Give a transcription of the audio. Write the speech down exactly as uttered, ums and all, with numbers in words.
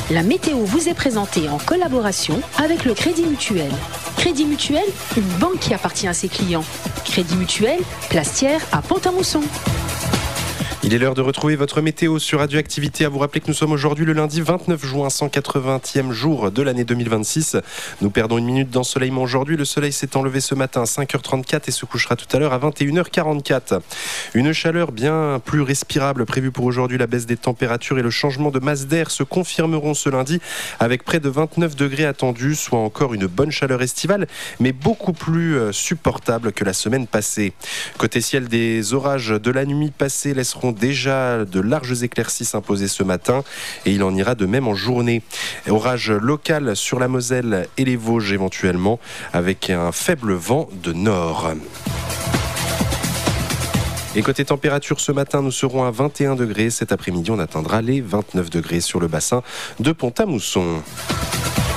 La météo vous est présentée en collaboration avec le Crédit Mutuel. Crédit Mutuel, une banque qui appartient à ses clients. Crédit Mutuel, Plastière à Pont-à-Mousson. Il est l'heure de retrouver votre météo sur Radioactivité. À vous rappeler que nous sommes aujourd'hui le lundi vingt-neuf juin, cent quatre-vingtième jour de l'année deux mille vingt-six. Nous perdons une minute d'ensoleillement aujourd'hui. Le soleil s'est enlevé ce matin à cinq heures trente-quatre et se couchera tout à l'heure à vingt et une heures quarante-quatre. Une chaleur bien plus respirable prévue pour aujourd'hui. La baisse des températures et le changement de masse d'air se confirmeront ce lundi avec près de vingt-neuf degrés attendus, soit encore une bonne chaleur estivale, mais beaucoup plus supportable que la semaine passée. Côté ciel, des orages de la nuit passée laisseront déjà de larges éclaircies s'imposer ce matin et il en ira de même en journée. Orage local sur la Moselle et les Vosges éventuellement avec un faible vent de nord. Et côté température, ce matin, nous serons à vingt et un degrés. Cet après-midi, on atteindra les vingt-neuf degrés sur le bassin de Pont-à-Mousson.